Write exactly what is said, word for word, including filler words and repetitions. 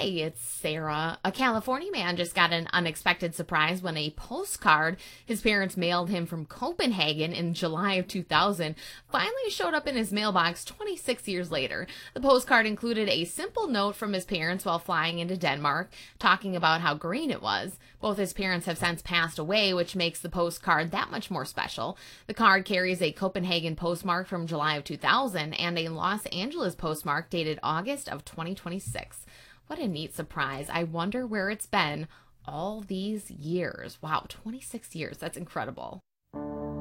Hey, it's Sarah. A California man just got an unexpected surprise when a postcard his parents mailed him from Copenhagen in July of two thousand finally showed up in his mailbox twenty-six years later. The postcard included a simple note from his parents while flying into Denmark, talking about how green it was. Both his parents have since passed away, which makes the postcard that much more special. The card carries a Copenhagen postmark from July of two thousand and a Los Angeles postmark dated August of twenty twenty-six. What a neat surprise. I wonder where it's been all these years. Wow, twenty-six years. That's incredible.